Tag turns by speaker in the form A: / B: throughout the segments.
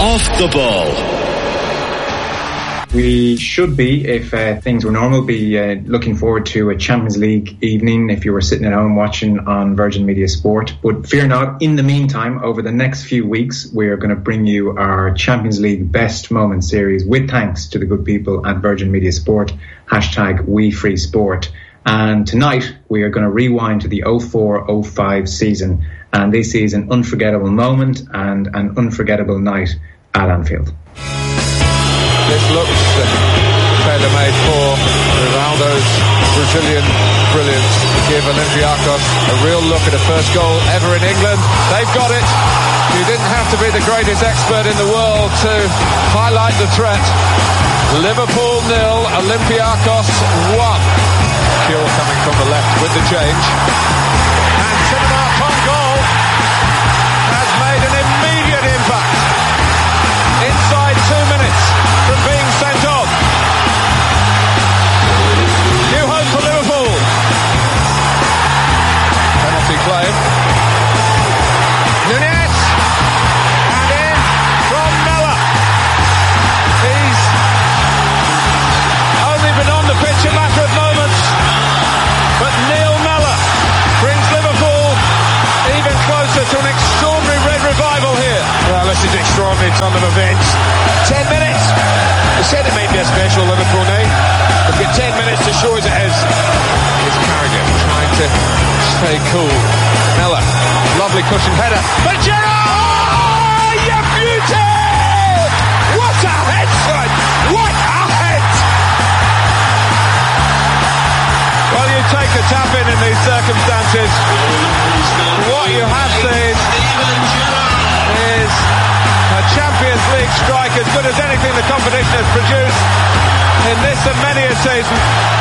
A: Off the Ball.
B: We should be, if things were normal, be looking forward to a Champions League evening if you were sitting at home watching on Virgin Media Sport. But fear not, in the meantime, over the next few weeks, we are going to bring you our Champions League Best Moments series with thanks to the good people at Virgin Media Sport, #WeFreeSport. And tonight, we are going to rewind to the 04-05 season. And this is an unforgettable moment and an unforgettable night at Anfield.
C: This looks tailor-made for Ronaldo's Brazilian brilliance to give Olympiacos a real look at a first goal ever in England. They've got it. You didn't have to be the greatest expert in the world to highlight the threat. Liverpool 0, Olympiacos 1. Kill coming from the left with the change. And Cinema Pongol has made an immediate impact. Inside 2 minutes from being sent off. New hope for Liverpool. Penalty claim. Nunez. And in from Mella. He's only been on the pitch a matter of moments. But Neil Mella brings Liverpool even closer to an extraordinary red revival here. Well, this is extraordinary turn of events. 10 minutes. They said it may be a special Liverpool night. We've got 10 minutes to show as it is. Here's Carragher trying to stay cool. Mella, lovely cushioned header. But Gerrard! You beauty! What a head, son! What a head! Well, you take a tap in these circumstances. What you have seen is a Champions League strike as good as anything the competition has produced in this and many a season.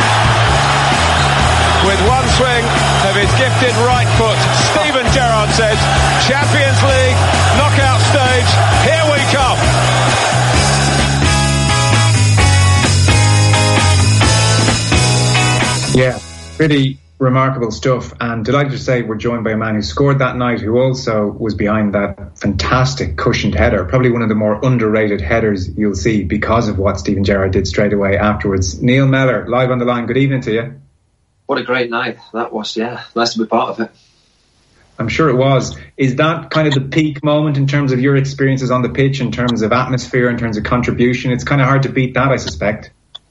C: With one swing of his gifted right foot, Steven Gerrard says, Champions League knockout stage, here we come.
B: Yeah, pretty remarkable stuff, and delighted to say we're joined by a man who scored that night, who also was behind that fantastic cushioned header, probably one of the more underrated headers you'll see because of what Steven Gerrard did straight away afterwards. Neil Mellor, live on the line, good evening to you.
D: What a great night that was, yeah, nice to be part of it.
B: I'm sure it was. Is that kind of the peak moment in terms of your experiences on the pitch, in terms of atmosphere, in terms of contribution? It's kind of hard to beat that, I suspect.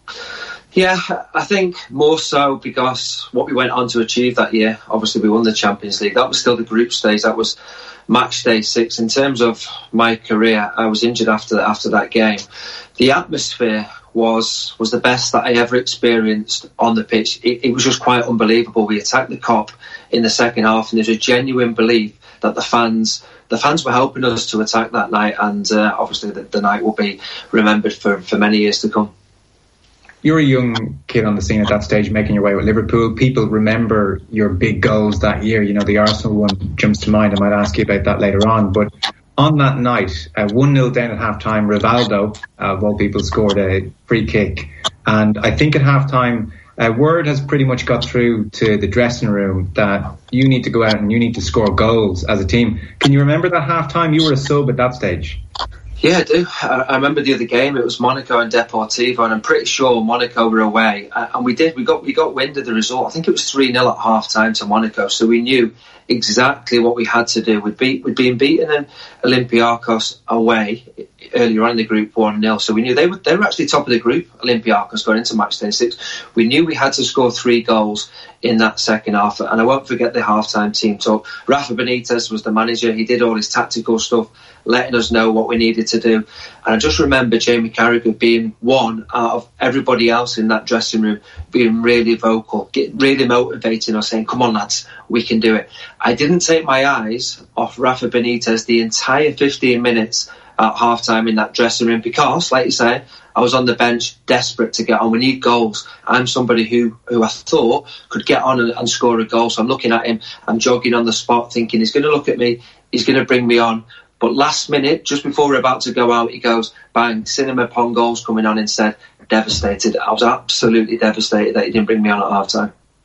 D: Yeah, I think more so because what we went on to achieve that year, obviously we won the Champions League. That was still the group stage. That was match day 6. In terms of my career, I was injured after that game. The atmosphere was the best that I ever experienced on the pitch. It was just quite unbelievable. We attacked the Kop in the second half, and there's a genuine belief that the fans were helping us to attack that night, and obviously the night will be remembered for many years to come.
B: You're a young kid on the scene at that stage, making your way with Liverpool. People remember your big goals that year. You know, the Arsenal one jumps to mind. I might ask you about that later on. But on that night, 1-0 down at half-time, Rivaldo, of all people, scored a free kick. And I think at half-time, word has pretty much got through to the dressing room that you need to go out and you need to score goals as a team. Can you remember that half-time? You were a sub at that stage.
D: Yeah, I do. I remember the other game. It was Monaco and Deportivo, and I'm pretty sure Monaco were away. And we did. We got wind of the result. I think it was 3-0 at half time to Monaco. So we knew exactly what we had to do. We'd been beaten in Olympiacos away earlier on in the group 1-0. So we knew they were actually top of the group, Olympiacos, going into match day 6. We knew we had to score 3 goals in that second half. And I won't forget the half-time team talk. Rafa Benitez was the manager. He did all his tactical stuff, letting us know what we needed to do. And I just remember Jamie Carragher being one out of everybody else in that dressing room, being really vocal, really motivating us, saying, come on lads, we can do it. I didn't take my eyes off Rafa Benitez the entire 15 minutes at half-time in that dressing room because, like you say, I was on the bench, desperate to get on. We need goals. I'm somebody who I thought could get on and score a goal. So I'm looking at him, I'm jogging on the spot thinking he's going to look at me, he's going to bring me on. But last minute, just before we're about to go out, he goes, bang, Cinema Pongol's coming on instead. Devastated. I was absolutely devastated that he didn't bring me on at half-time.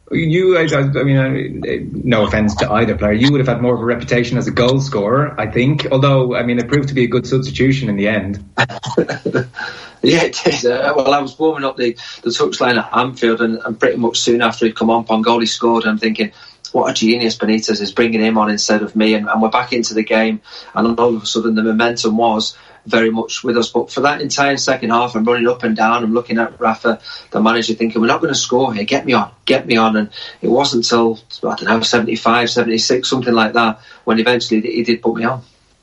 B: I mean, no offence to either player, you would have had more of a reputation as a goal scorer, I think. Although, I mean, it proved to be a good substitution in the end.
D: Yeah, it did. Well, I was warming up the touchline at Anfield, and pretty much soon after he'd come on, Pongoli scored, and I'm thinking, what a genius Benitez is bringing him on instead of me, and we're back into the game, and all of a sudden the momentum was very much with us. But for that entire second half, I'm running up and down, I'm looking at Rafa, the manager, thinking, we're not going to score here, get me on. And it wasn't until, I don't know, 75, 76, something like that, when eventually he did put me on.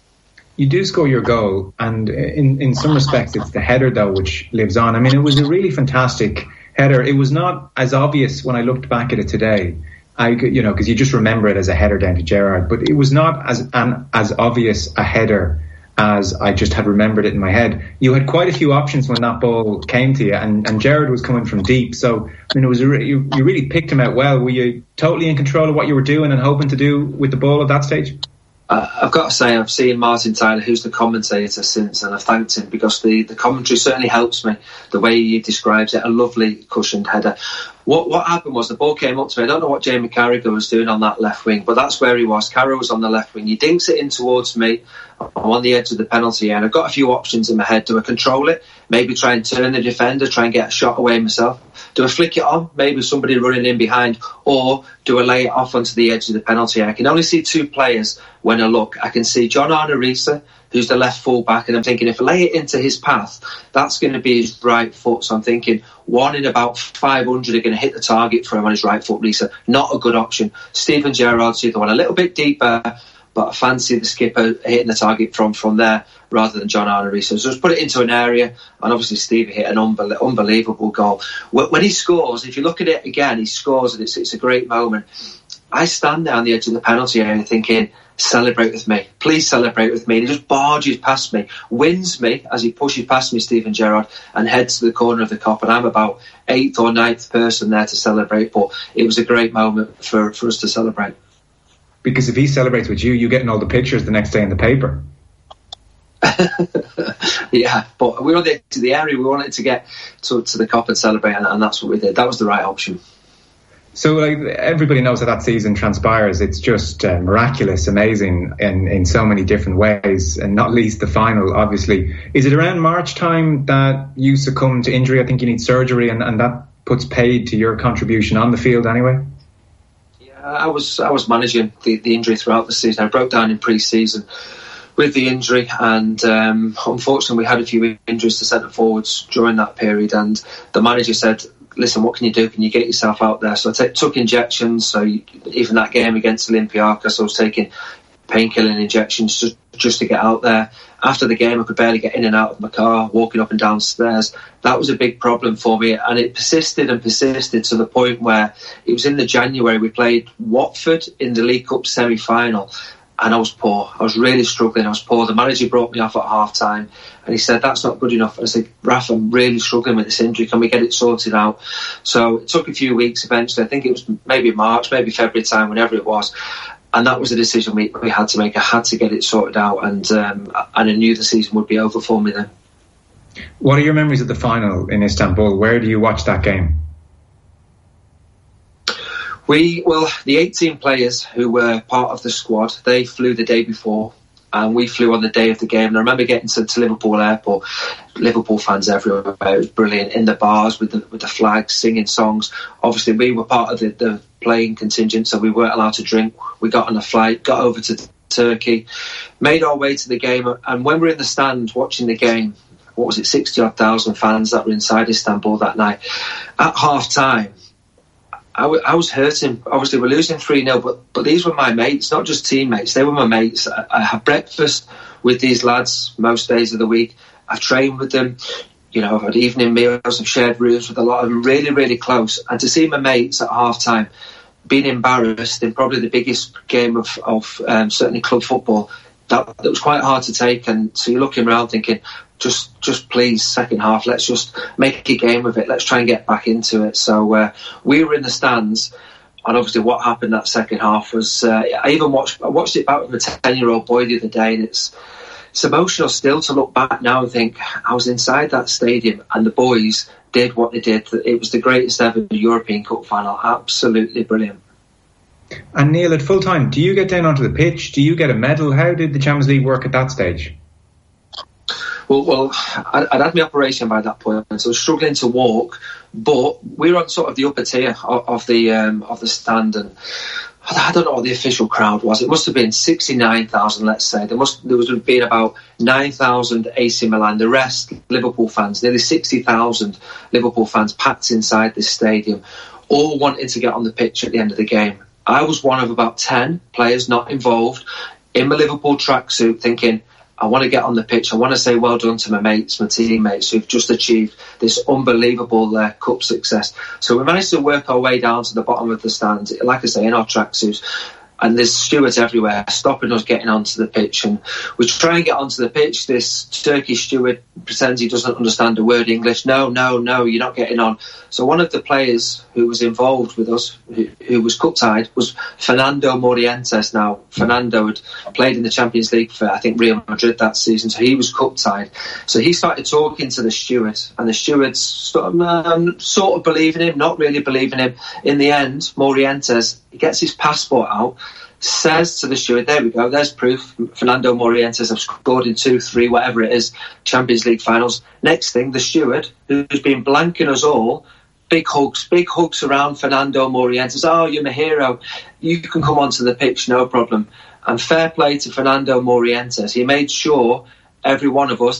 B: You do score your goal, and in some respects it's the header though which lives on. I mean, it was a really fantastic header. It was not as obvious when I looked back at it today, because you just remember it as a header down to Gerrard, but it was not as obvious a header as I just had remembered it in my head. You had quite a few options when that ball came to you, and Gerrard was coming from deep. So, I mean, it was you really picked him out well. Were you totally in control of what you were doing and hoping to do with the ball at that stage?
D: I've got to say, I've seen Martin Tyler, who's the commentator since, and I've thanked him because the commentary certainly helps me. The way he describes it, a lovely cushioned header. What happened was the ball came up to me. I don't know what Jamie Carragher was doing on that left wing, but that's where he was. Carragher was on the left wing. He dinks it in towards me. I'm on the edge of the penalty area, and I've got a few options in my head. Do I control it? Maybe try and turn the defender, try and get a shot away myself. Do I flick it on? Maybe somebody running in behind. Or do I lay it off onto the edge of the penalty area? I can only see two players when I look. I can see John Arnorisa, who's the left full-back, and I'm thinking if I lay it into his path, that's going to be his right foot. So I'm thinking 1 in about 500 are going to hit the target for him on his right foot, Risa. Not a good option. Steven Gerrard's the other one, a little bit deeper, but I fancy the skipper hitting the target from there rather than John Arnorisa. So just put it into an area, and obviously Steve hit an unbelievable goal. When he scores, if you look at it again, he scores, and it's a great moment. I stand there on the edge of the penalty area thinking, celebrate with me, please celebrate with me. And he just barges past me, wins me as he pushes past me, Steven Gerrard, and heads to the corner of the Kop, and I'm about 8th or 9th person there to celebrate. But it was a great moment for us to celebrate.
B: Because if he celebrates with you, you getting all the pictures the next day in the paper.
D: Yeah, but we were to the area, we wanted to get to the Kop and celebrate, and that's what we did. That was the right option.
B: So everybody knows how that season transpires. It's just miraculous, amazing in so many different ways, and not least the final, obviously. Is it around March time that you succumb to injury? I think you need surgery, and that puts paid to your contribution on the field anyway?
D: I was managing the injury throughout the season. I broke down in pre-season with the injury, and unfortunately we had a few injuries to centre forwards during that period, and the manager said, listen, what can you do? Can you get yourself out there? So I took injections. So even that game against Olympiacos, I was taking painkilling injections just to get out there. After the game, I could barely get in and out of my car, walking up and down stairs. That was a big problem for me, and it persisted to the point where it was in the January we played Watford in the League Cup semi-final, and I was poor. I was really struggling. I was poor. The manager brought me off at half-time, and he said, that's not good enough. And I said, Raf, I'm really struggling with this injury. Can we get it sorted out? So it took a few weeks eventually. I think it was maybe March, maybe February time, whenever it was. And that was a decision we had to make. I had to get it sorted out, and I knew the season would be over for me then.
B: What are your memories of the final in Istanbul? Where do you watch that game?
D: The 18 players who were part of the squad, they flew the day before, and we flew on the day of the game. And I remember getting to Liverpool Airport, Liverpool fans everywhere. It was brilliant, in the bars with the flags, singing songs. Obviously, we were part of the playing contingent, so we weren't allowed to drink. We got on a flight, got over to Turkey, made our way to the game, and when we were in the stand watching the game, 60,000 fans that were inside Istanbul that night. At half time, I was hurting. Obviously, we're losing 3-0, but these were my mates, not just teammates. They were my mates. I had breakfast with these lads most days of the week. I've trained with them. I've had evening meals. I've shared rooms with a lot of them, really, really close. And to see my mates at half time being embarrassed in probably the biggest game of certainly club football, that was quite hard to take. And so you're looking around thinking, just please, second half, let's just make a game of it. Let's try and get back into it. So we were in the stands, and obviously what happened that second half was I watched it back with my 10-year-old boy the other day, and it's it's emotional still to look back now and think, I was inside that stadium and the boys did what they did. It was the greatest ever European Cup final. Absolutely brilliant.
B: And Neil, at full time, do you get down onto the pitch? Do you get a medal? How did the Champions League work at that stage?
D: Well, I'd had my operation by that point, so I was struggling to walk, but we were on sort of the upper tier of the stand, and I don't know what the official crowd was. It must have been 69,000, let's say. There was been about 9,000 AC Milan. The rest, Liverpool fans, nearly 60,000 Liverpool fans packed inside this stadium, all wanting to get on the pitch at the end of the game. I was one of about 10 players not involved in my Liverpool tracksuit thinking, I want to get on the pitch. I want to say well done to my mates, my teammates who've just achieved this unbelievable cup success. So we managed to work our way down to the bottom of the stand, like I say, in our tracksuits. And there's stewards everywhere stopping us getting onto the pitch. And we try and get onto the pitch. This Turkish steward pretends he doesn't understand a word English. No, you're not getting on. So one of the players who was involved with us, who was cup-tied, was Fernando Morientes. Now, Fernando had played in the Champions League for, I think, Real Madrid that season. So he was cup-tied. So he started talking to the steward. And the steward's sort of believing him, not really believing him. In the end, Morientes, he gets his passport out, says to the steward, there we go, there's proof. Fernando Morientes have scored in 2, 3, whatever it is, Champions League finals. Next thing, the steward, who's been blanking us all, big hugs around Fernando Morientes. Oh, you're my hero. You can come onto the pitch, no problem. And fair play to Fernando Morientes. He made sure every one of us